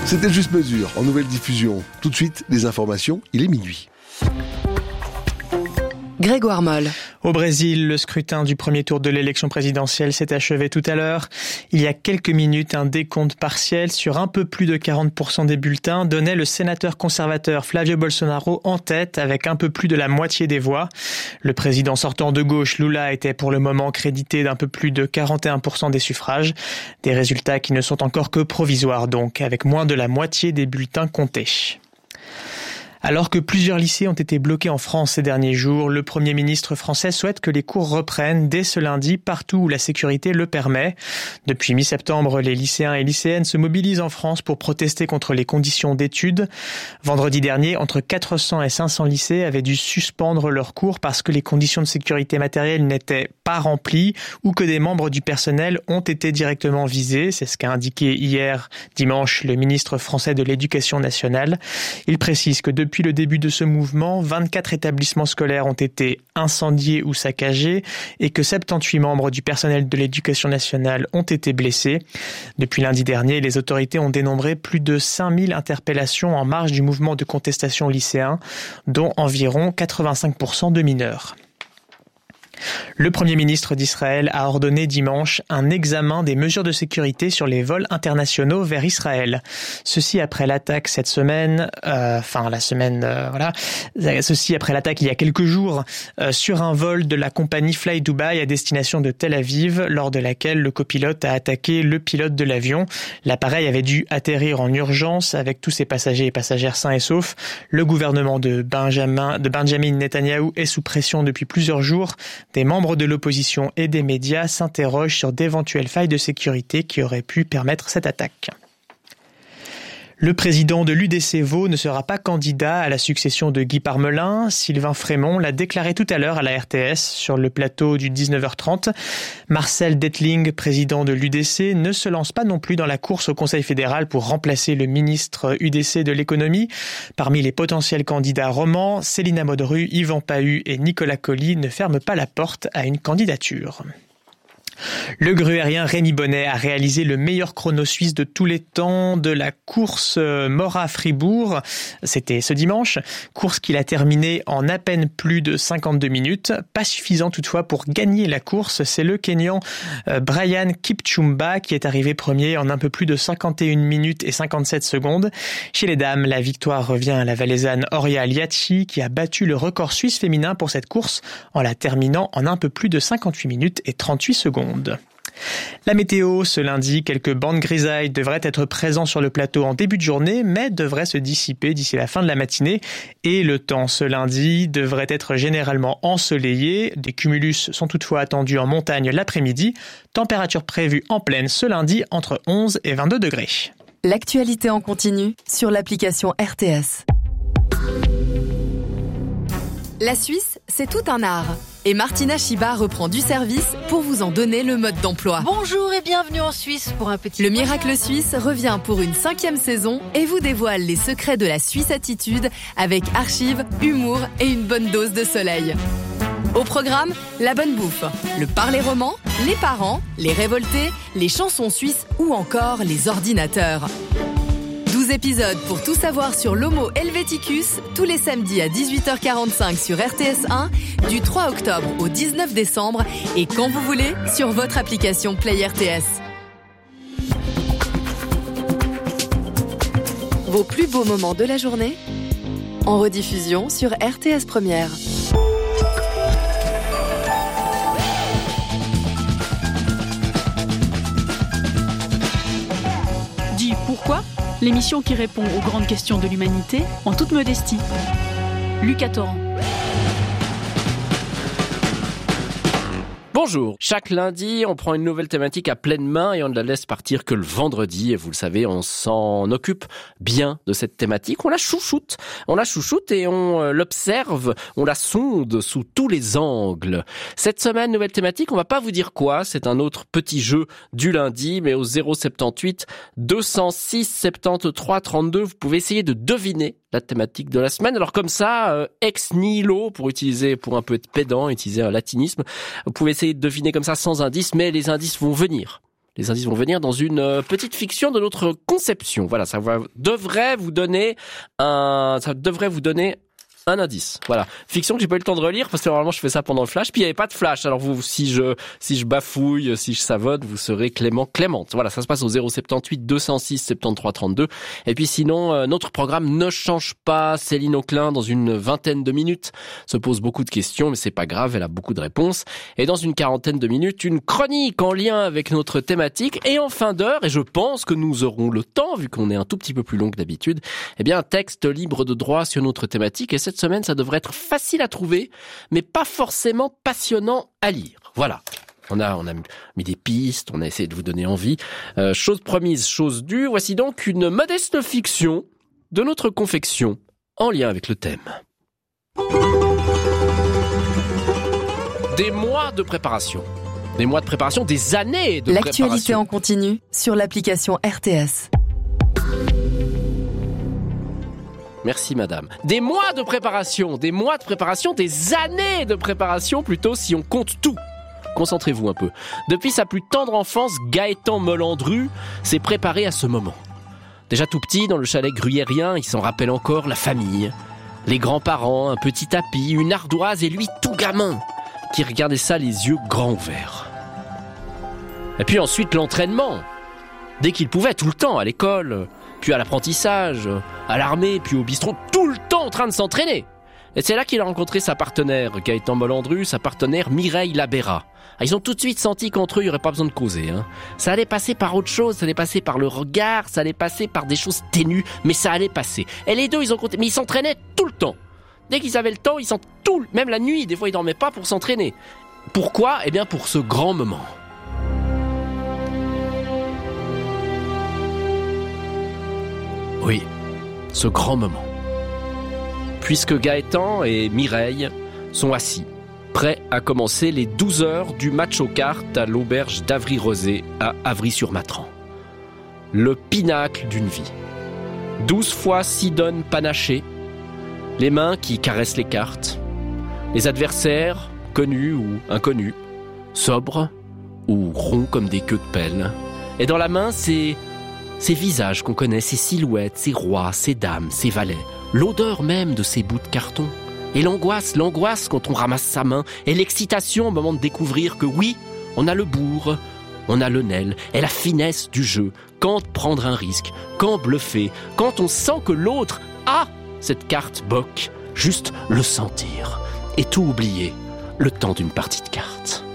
C'était Juste Mesure en nouvelle diffusion. Tout de suite, les informations, il est minuit. Grégoire Moll. Au Brésil, le scrutin du premier tour de l'élection présidentielle s'est achevé tout à l'heure. Il y a quelques minutes, un décompte partiel sur un peu plus de 40% des bulletins donnait le sénateur conservateur Flavio Bolsonaro en tête avec un peu plus de la moitié des voix. Le président sortant de gauche, Lula, était pour le moment crédité d'un peu plus de 41% des suffrages. Des résultats qui ne sont encore que provisoires donc, avec moins de la moitié des bulletins comptés. Alors que plusieurs lycées ont été bloqués en France ces derniers jours, le Premier ministre français souhaite que les cours reprennent dès ce lundi partout où la sécurité le permet. Depuis mi-septembre, les lycéens et lycéennes se mobilisent en France pour protester contre les conditions d'études. Vendredi dernier, entre 400 et 500 lycées avaient dû suspendre leurs cours parce que les conditions de sécurité matérielle n'étaient pas remplies ou que des membres du personnel ont été directement visés. C'est ce qu'a indiqué hier, dimanche, le ministre français de l'Éducation nationale. Il précise que depuis le début de ce mouvement, 24 établissements scolaires ont été incendiés ou saccagés et que 78 membres du personnel de l'éducation nationale ont été blessés. Depuis lundi dernier, les autorités ont dénombré plus de 5000 interpellations en marge du mouvement de contestation lycéen, dont environ 85% de mineurs. Le Premier ministre d'Israël a ordonné dimanche un examen des mesures de sécurité sur les vols internationaux vers Israël. Ceci après l'attaque cette semaine, Ceci après l'attaque il y a quelques jours sur un vol de la compagnie Fly Dubai à destination de Tel Aviv, lors de laquelle le copilote a attaqué le pilote de l'avion. L'appareil avait dû atterrir en urgence avec tous ses passagers et passagères sains et saufs. Le gouvernement de Benjamin Netanyahou est sous pression depuis plusieurs jours. Des membres de l'opposition et des médias s'interrogent sur d'éventuelles failles de sécurité qui auraient pu permettre cette attaque. Le président de l'UDC Vaud ne sera pas candidat à la succession de Guy Parmelin. Sylvain Frémont l'a déclaré tout à l'heure à la RTS sur le plateau du 19h30. Marcel Dettling, président de l'UDC, ne se lance pas non plus dans la course au Conseil fédéral pour remplacer le ministre UDC de l'économie. Parmi les potentiels candidats romans, Célina Modru, Yvan Pahu et Nicolas Colli ne ferment pas la porte à une candidature. Le gruérien Rémi Bonnet a réalisé le meilleur chrono suisse de tous les temps de la course Mora-Fribourg. C'était ce dimanche. Course qu'il a terminée en à peine plus de 52 minutes. Pas suffisant toutefois pour gagner la course. C'est le Kenyan Brian Kipchumba qui est arrivé premier en un peu plus de 51 minutes et 57 secondes. Chez les dames, la victoire revient à la Valaisanne Horia Liachi qui a battu le record suisse féminin pour cette course en la terminant en un peu plus de 58 minutes et 38 secondes. La météo, ce lundi, quelques bandes grisailles devraient être présents sur le plateau en début de journée, mais devraient se dissiper d'ici la fin de la matinée. Et le temps, ce lundi, devrait être généralement ensoleillé. Des cumulus sont toutefois attendus en montagne l'après-midi. Température prévue en plaine ce lundi entre 11 et 22 degrés. L'actualité en continu sur l'application RTS. La Suisse, c'est tout un art. Et Martina Chiba reprend du service pour vous en donner le mode d'emploi. Bonjour et bienvenue en Suisse pour un petit... Le Miracle Suisse revient pour une 5e saison et vous dévoile les secrets de la Suisse attitude avec archives, humour et une bonne dose de soleil. Au programme, la bonne bouffe, le parler roman, les parents, les révoltés, les chansons suisses ou encore les ordinateurs. 12 épisodes pour tout savoir sur l'Homo helveticus, tous les samedis à 18h45 sur RTS1, du 3 octobre au 19 décembre et quand vous voulez sur votre application Play RTS. Vos plus beaux moments de la journée en rediffusion sur RTS Première. Dis pourquoi ? L'émission qui répond aux grandes questions de l'humanité en toute modestie. Lucas Torrent. Bonjour, chaque lundi on prend une nouvelle thématique à pleine main et on ne la laisse partir que le vendredi et vous le savez on s'en occupe bien de cette thématique, on la chouchoute et on l'observe, on la sonde sous tous les angles. Cette semaine, nouvelle thématique, on va pas vous dire quoi, c'est un autre petit jeu du lundi mais au 078 206 73 32 vous pouvez essayer de deviner la thématique de la semaine. Alors comme ça, ex nihilo, pour un peu être pédant, utiliser un latinisme, vous pouvez essayer de deviner comme ça sans indice, mais les indices vont venir. Les indices vont venir dans une petite fiction de notre conception. Voilà, ça devrait vous donner un indice. Voilà. Fiction que j'ai pas eu le temps de relire parce que normalement je fais ça pendant le flash. Puis il y avait pas de flash. Alors vous, si je bafouille, si je savonne, vous serez clémente. Voilà, ça se passe au 078 206 73 32. Et puis sinon, notre programme ne change pas. Céline Auclin, dans une vingtaine de minutes, se pose beaucoup de questions, mais c'est pas grave, elle a beaucoup de réponses. Et dans une quarantaine de minutes, une chronique en lien avec notre thématique. Et en fin d'heure, et je pense que nous aurons le temps, vu qu'on est un tout petit peu plus long que d'habitude, eh bien un texte libre de droit sur notre thématique. Et cette semaine, ça devrait être facile à trouver, mais pas forcément passionnant à lire. Voilà. On a mis des pistes, on a essayé de vous donner envie. Chose promise, chose due. Voici donc une modeste fiction de notre confection en lien avec le thème. Des mois de préparation. Des mois de préparation, des années de préparation. L'actualité en continu sur l'application RTS. Merci madame. Des mois de préparation, des années de préparation plutôt si on compte tout. Concentrez-vous un peu. Depuis sa plus tendre enfance, Gaëtan Molandru s'est préparé à ce moment. Déjà tout petit, dans le chalet gruyérien, il s'en rappelle encore, la famille, les grands-parents, un petit tapis, une ardoise et lui tout gamin, qui regardait ça les yeux grands ouverts. Et puis ensuite l'entraînement. Dès qu'il pouvait, tout le temps, à l'école, puis à l'apprentissage, à l'armée, puis au bistrot, tout le temps en train de s'entraîner. Et c'est là qu'il a rencontré sa partenaire, Gaëtan Molandru, sa partenaire Mireille Labera. Ils ont tout de suite senti qu'entre eux, il n'y aurait pas besoin de causer. Ça allait passer par autre chose, ça allait passer par le regard, ça allait passer par des choses ténues, mais ça allait passer. Et les deux, ils ont compté, mais ils s'entraînaient tout le temps. Dès qu'ils avaient le temps, même la nuit, des fois, ils dormaient pas pour s'entraîner. Pourquoi ? Eh bien, pour ce grand moment. Oui, ce grand moment. Puisque Gaëtan et Mireille sont assis, prêts à commencer les 12 heures du match aux cartes à l'auberge d'Avry-Rosé à Avry-sur-Matran. Le pinacle d'une vie. 12 fois 6 donnes panachées, les mains qui caressent les cartes, les adversaires, connus ou inconnus, sobres ou ronds comme des queues de pelle. Et dans la main, ces visages qu'on connaît, ces silhouettes, ces rois, ces dames, ces valets, l'odeur même de ces bouts de carton. Et l'angoisse quand on ramasse sa main, et l'excitation au moment de découvrir que oui, on a le bourre, on a le nel, et la finesse du jeu, quand prendre un risque, quand bluffer, quand on sent que l'autre a cette carte boc, juste le sentir, et tout oublier, le temps d'une partie de cartes.